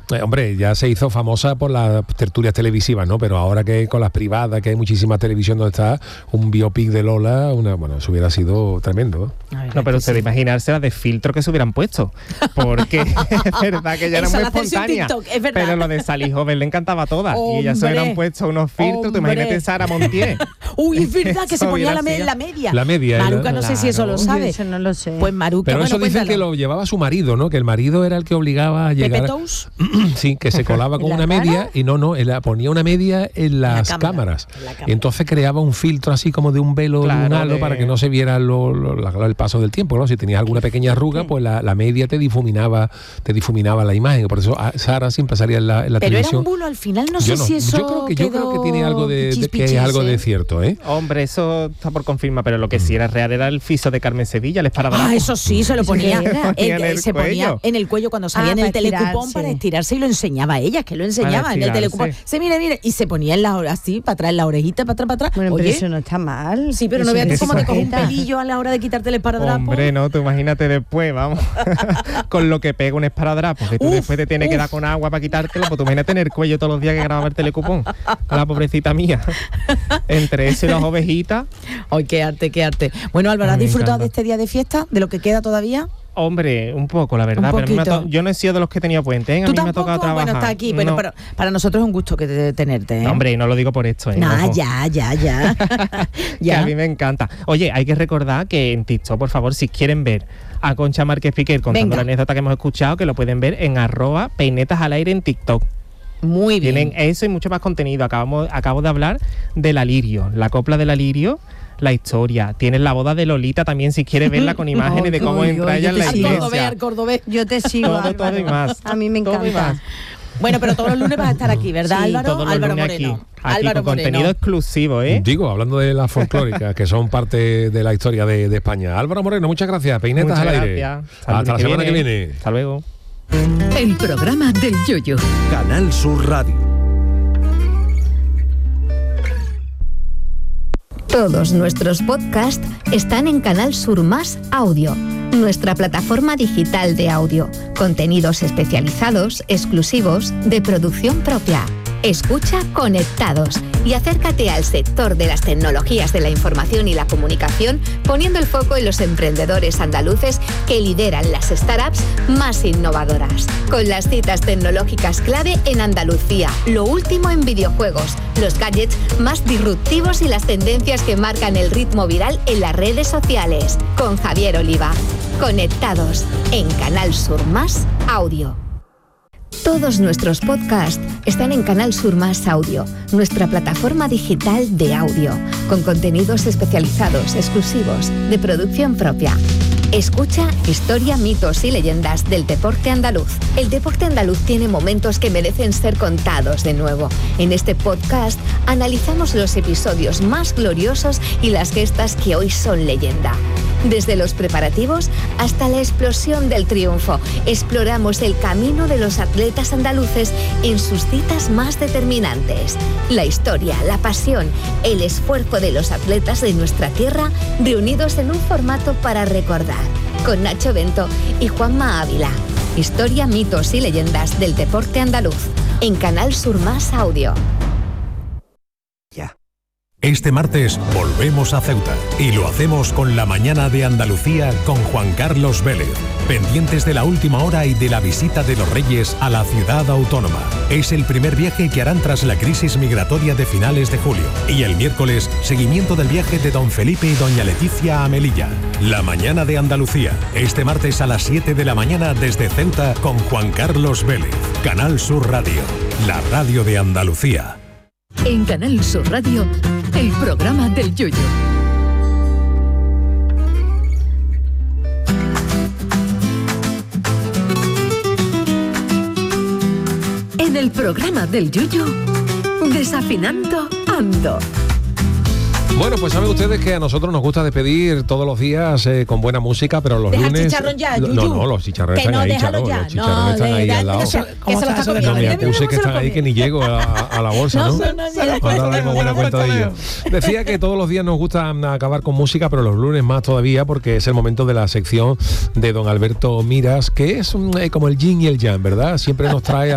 Hombre, ya se hizo famosa por las tertulias televisivas, ¿no? Pero ahora que con las privadas, que hay muchísima televisión donde está un biopic de Lola, eso hubiera sido tremendo. No, pero usted imaginarse la de filtro que se hubieran puesto, porque es verdad que ella era muy espontánea, pero lo de Sally Joven le encantaba a todas, y ellas se hubieran puesto unos filtros. Tú imagínate Sara Montiel. Uy, es verdad que se ponía la media. La media. Maruca, no sé si eso lo sabe. Eso no lo sé. Pues Maruca, pero eso dicen que lo llevaba su marido, ¿no? Que el marido era el que obligaba a llegar. Sí, que se colaba con una media y él ponía una media en las cámaras. Y entonces creaba un filtro así como de un velo, de un halo, para que no se viera el paso del tiempo, ¿no? Si tenías alguna pequeña arruga, pues la media te difuminaba la imagen. Por eso Sara siempre salía en la televisión. Pero era un bulo al final, no sé si eso yo creo que tiene algo de cierto, ¿eh? Hombre, eso está por confirmar, pero lo que sí era real era el fiso de Carmen Sevilla, el esparadrapo. Eso sí, se lo ponía. Se ponía en el cuello cuando salía en el telecupón para estirarse, y lo enseñaba ella, que lo enseñaba en el telecupón. Mire, y se ponía en así, para atrás, en la orejita, para atrás. Bueno, pero eso no está mal. Sí, pero no veas cómo te coge un pelillo a la hora de quitarte el esparadrapo. Hombre, no, tú imagínate después, vamos, con lo que pega un esparadrapo, que tú después te tienes que dar con agua para quitártelo, pues tú imagínate tener el cuello todos los días que grababa el telecupón. A la pobrecita mía. Entre eso y las ovejitas. ¡Ay, qué arte! Bueno, Álvaro, ¿has disfrutado de este día de fiesta? ¿De lo que queda todavía? Hombre, un poco, la verdad, pero yo no he sido de los que tenía puente, ¿eh? A mí me ha tocado trabajar. Bueno, está aquí, pero para nosotros es un gusto tenerte, ¿eh? No, hombre, no lo digo por esto, ¿eh? Nah, ya. Que a mí me encanta. Oye, hay que recordar que en TikTok, por favor, si quieren ver a Concha Márquez Piquer contando la anécdota que hemos escuchado, que lo pueden ver en @peinetasalaire en TikTok. Muy bien. Tienen eso y mucho más contenido. Acabo de hablar del Alirio, la copla del Alirio, la historia. Tienes la boda de Lolita también, si quieres verla con imágenes de cómo entra ella en la iglesia. Al cordobés. Yo te sigo, todo y más. A mí me encanta. Bueno, pero todos los lunes vas a estar aquí, ¿verdad, sí, Álvaro? Todos los Álvaro lunes Moreno. Aquí con contenido exclusivo, ¿eh? Digo, hablando de las folclóricas, que son parte de la historia de España. Álvaro Moreno, muchas gracias. Peinetas al aire. Hasta la semana que viene. Hasta luego. El programa del Yoyo. Canal Sur Radio. Todos nuestros podcasts están en Canal Sur Más Audio, nuestra plataforma digital de audio, contenidos especializados, exclusivos, de producción propia. Escucha Conectados y acércate al sector de las tecnologías de la información y la comunicación, poniendo el foco en los emprendedores andaluces que lideran las startups más innovadoras. Con las citas tecnológicas clave en Andalucía, lo último en videojuegos, los gadgets más disruptivos y las tendencias que marcan el ritmo viral en las redes sociales. Con Javier Oliva. Conectados en Canal Sur Más Audio. Todos nuestros podcasts están en Canal Sur Más Audio, nuestra plataforma digital de audio, con contenidos especializados, exclusivos, de producción propia. Escucha historia, mitos y leyendas del deporte andaluz. El deporte andaluz tiene momentos que merecen ser contados de nuevo. En este podcast analizamos los episodios más gloriosos y las gestas que hoy son leyenda. Desde los preparativos hasta la explosión del triunfo, exploramos el camino de los atletas andaluces en sus citas más determinantes. La historia, la pasión, el esfuerzo de los atletas de nuestra tierra reunidos en un formato para recordar. Con Nacho Bento y Juanma Ávila. Historia, mitos y leyendas del deporte andaluz. En Canal Sur Más Audio. Este martes volvemos a Ceuta y lo hacemos con la mañana de Andalucía con Juan Carlos Vélez. Pendientes de la última hora y de la visita de los Reyes a la ciudad autónoma. Es el primer viaje que harán tras la crisis migratoria de finales de julio. Y el miércoles, seguimiento del viaje de don Felipe y doña Leticia a Melilla. La mañana de Andalucía. Este martes a las 7 de la mañana desde Ceuta con Juan Carlos Vélez. Canal Sur Radio. La radio de Andalucía. En Canal Sur Radio, el programa del Yoyo. En el programa del Yoyo, desafinando ando. Bueno, pues saben ustedes que a nosotros nos gusta despedir todos los días con buena música, pero los lunes... Deja el chicharrón ya, Yuyu. No, los chicharrones están ahí, Charo. Los chicharrones están ahí al lado. Que se lo está comiendo. Me puse que están ahí que ni llego a la bolsa, ¿no? Ahora daremos buena cuenta de ello. Decía que todos los días nos gusta acabar con música, pero los lunes más todavía, porque es el momento de la sección de don Alberto Miras, que es como el yin y el yang, ¿verdad? Siempre nos trae